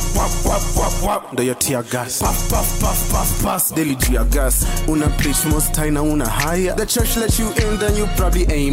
Ndo yo tear gas. Puff, puff, puff, puff, pass. Daily tear gas. Una preach most time na una higher. The church let you in, then you probably a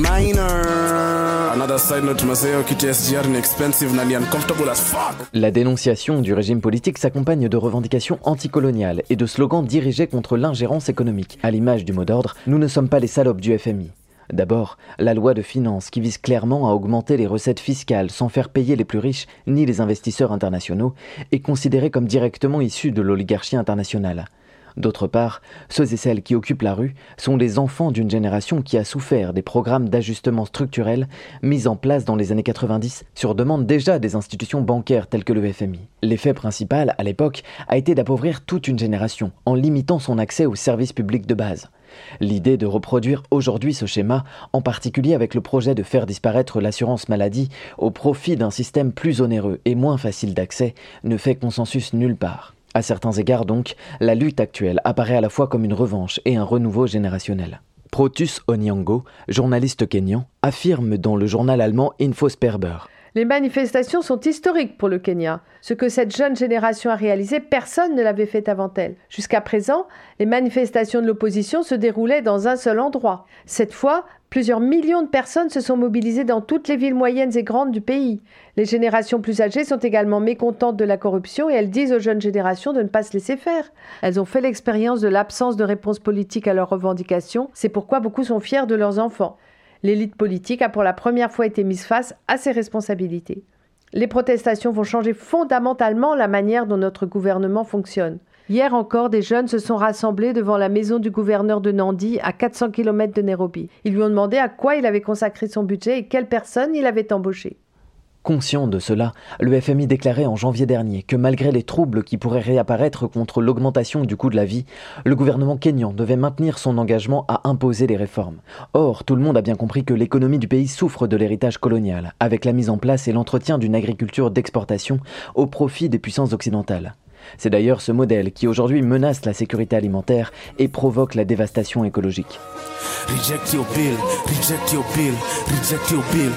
minor. Another side note, maseo kiti SGR ni expensive na ni uncomfortable as fuck. La dénonciation du régime politique s'accompagne de revendications anticoloniales et de slogans dirigés contre l'ingérence économique. À l'image du mot d'ordre, nous ne sommes pas les salopes du FMI. D'abord, la loi de finances qui vise clairement à augmenter les recettes fiscales sans faire payer les plus riches ni les investisseurs internationaux est considérée comme directement issue de l'oligarchie internationale. D'autre part, ceux et celles qui occupent la rue sont les enfants d'une génération qui a souffert des programmes d'ajustement structurel mis en place dans les années 90 sur demande déjà des institutions bancaires telles que le FMI. L'effet principal, à l'époque, a été d'appauvrir toute une génération en limitant son accès aux services publics de base. L'idée de reproduire aujourd'hui ce schéma, en particulier avec le projet de faire disparaître l'assurance maladie au profit d'un système plus onéreux et moins facile d'accès, ne fait consensus nulle part. À certains égards donc, la lutte actuelle apparaît à la fois comme une revanche et un renouveau générationnel. Protus Onyango, journaliste kényan, affirme dans le journal allemand Infosperber. Les manifestations sont historiques pour le Kenya. Ce que cette jeune génération a réalisé, personne ne l'avait fait avant elle. Jusqu'à présent, les manifestations de l'opposition se déroulaient dans un seul endroit. Cette fois, plusieurs millions de personnes se sont mobilisées dans toutes les villes moyennes et grandes du pays. Les générations plus âgées sont également mécontentes de la corruption et elles disent aux jeunes générations de ne pas se laisser faire. Elles ont fait l'expérience de l'absence de réponse politique à leurs revendications. C'est pourquoi beaucoup sont fiers de leurs enfants. L'élite politique a pour la première fois été mise face à ses responsabilités. Les protestations vont changer fondamentalement la manière dont notre gouvernement fonctionne. Hier encore, des jeunes se sont rassemblés devant la maison du gouverneur de Nandi, à 400 km de Nairobi. Ils lui ont demandé à quoi il avait consacré son budget et quelle personne il avait embauché. Conscient de cela, le FMI déclarait en janvier dernier que malgré les troubles qui pourraient réapparaître contre l'augmentation du coût de la vie, le gouvernement kényan devait maintenir son engagement à imposer les réformes. Or, tout le monde a bien compris que l'économie du pays souffre de l'héritage colonial, avec la mise en place et l'entretien d'une agriculture d'exportation au profit des puissances occidentales. C'est d'ailleurs ce modèle qui aujourd'hui menace la sécurité alimentaire et provoque la dévastation écologique. Reject your bill, reject your bill, reject your bill.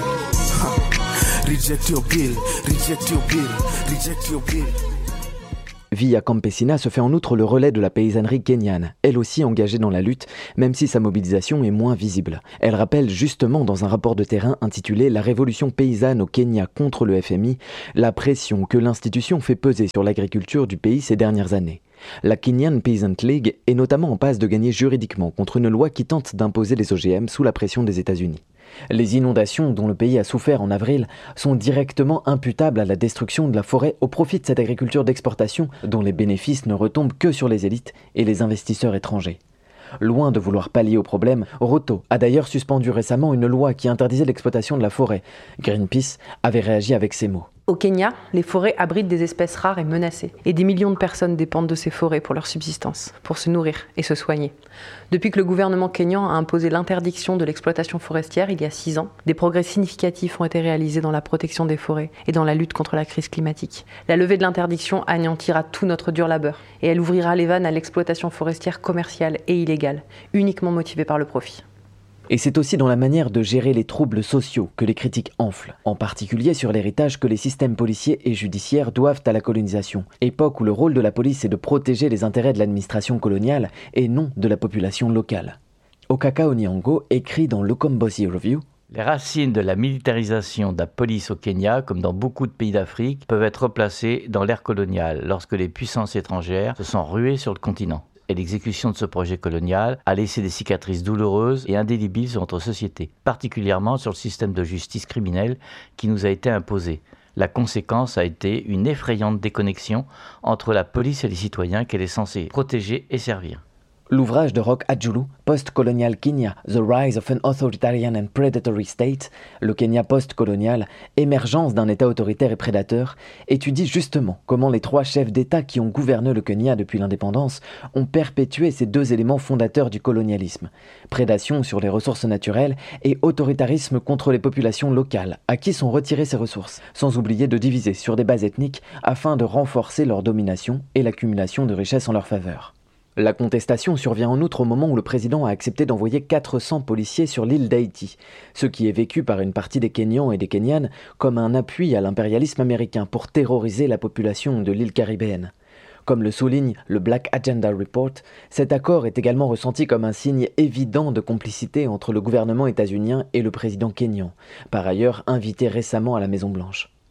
Reject your bill, reject your bill, reject your bill. Via Campesina se fait en outre le relais de la paysannerie kenyane, elle aussi engagée dans la lutte, même si sa mobilisation est moins visible. Elle rappelle justement dans un rapport de terrain intitulé « La révolution paysanne au Kenya contre le FMI » la pression que l'institution fait peser sur l'agriculture du pays ces dernières années. La Kenyan Peasant League est notamment en passe de gagner juridiquement contre une loi qui tente d'imposer les OGM sous la pression des États-Unis. Les inondations dont le pays a souffert en avril sont directement imputables à la destruction de la forêt au profit de cette agriculture d'exportation dont les bénéfices ne retombent que sur les élites et les investisseurs étrangers. Loin de vouloir pallier au problème, Ruto a d'ailleurs suspendu récemment une loi qui interdisait l'exploitation de la forêt. Greenpeace avait réagi avec ces mots. Au Kenya, les forêts abritent des espèces rares et menacées. Et des millions de personnes dépendent de ces forêts pour leur subsistance, pour se nourrir et se soigner. Depuis que le gouvernement kényan a imposé l'interdiction de l'exploitation forestière il y a 6 ans, des progrès significatifs ont été réalisés dans la protection des forêts et dans la lutte contre la crise climatique. La levée de l'interdiction anéantira tout notre dur labeur et elle ouvrira les vannes à l'exploitation forestière commerciale et illégale, uniquement motivée par le profit. Et c'est aussi dans la manière de gérer les troubles sociaux que les critiques enflent, en particulier sur l'héritage que les systèmes policiers et judiciaires doivent à la colonisation, époque où le rôle de la police est de protéger les intérêts de l'administration coloniale et non de la population locale. Okaka Onyango écrit dans Lukombosi Review: les racines de la militarisation de la police au Kenya, comme dans beaucoup de pays d'Afrique, peuvent être replacées dans l'ère coloniale, lorsque les puissances étrangères se sont ruées sur le continent. Et l'exécution de ce projet colonial a laissé des cicatrices douloureuses et indélébiles sur notre société, particulièrement sur le système de justice criminelle qui nous a été imposé. La conséquence a été une effrayante déconnexion entre la police et les citoyens qu'elle est censée protéger et servir. L'ouvrage de Roch Adjulu, Post-Colonial Kenya, The Rise of an Authoritarian and Predatory State, le Kenya post-colonial, émergence d'un État autoritaire et prédateur, étudie justement comment les 3 chefs d'État qui ont gouverné le Kenya depuis l'indépendance ont perpétué ces 2 éléments fondateurs du colonialisme, prédation sur les ressources naturelles et autoritarisme contre les populations locales, à qui sont retirées ces ressources, sans oublier de diviser sur des bases ethniques afin de renforcer leur domination et l'accumulation de richesses en leur faveur. La contestation survient en outre au moment où le président a accepté d'envoyer 400 policiers sur l'île d'Haïti, ce qui est vécu par une partie des Kenyans et des Kenyanes comme un appui à l'impérialisme américain pour terroriser la population de l'île caribéenne. Comme le souligne le Black Agenda Report, cet accord est également ressenti comme un signe évident de complicité entre le gouvernement états-unien et le président kényan, par ailleurs invité récemment à la Maison-Blanche.